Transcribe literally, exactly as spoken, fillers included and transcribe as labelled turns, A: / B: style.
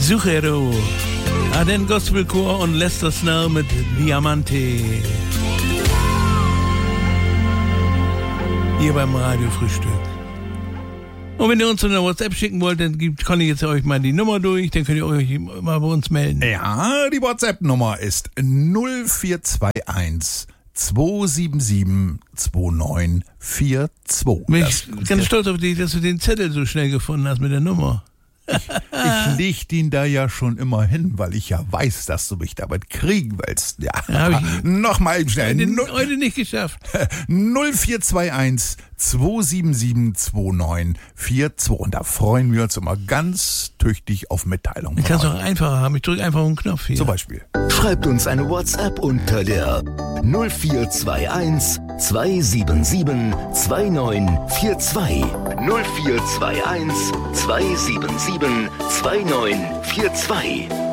A: Suchero. Aden Gospelchor und Lester Snell mit Diamante. Hier beim Radiofrühstück. Und wenn ihr uns eine WhatsApp schicken wollt, dann gibt, kann ich jetzt euch mal die Nummer durch, dann könnt ihr euch mal bei uns melden.
B: Ja, die WhatsApp-Nummer ist null vier zwei eins zwei sieben sieben zwei neun vier zwei.
A: Bin ich ganz stolz auf dich, dass du den Zettel so schnell gefunden hast mit der Nummer.
B: Ich, ich leg den da ja schon immer hin, weil ich ja weiß, dass du mich damit kriegen willst. Ja,
A: ja
B: nochmal eben schnell.
A: Den Null, heute nicht geschafft.
B: null vier zwei eins zwei sieben sieben zwei neun vier zwei. Und da freuen wir uns immer ganz tüchtig auf Mitteilungen.
A: Ich kann es auch einfacher haben. Ich drücke einfach einen Knopf hier.
B: Zum Beispiel.
C: Schreibt uns eine WhatsApp unter der null vier zwei eins zwei sieben sieben zwei neun vier zwei. null vier zwei eins zwei sieben sieben zwei neun vier zwei.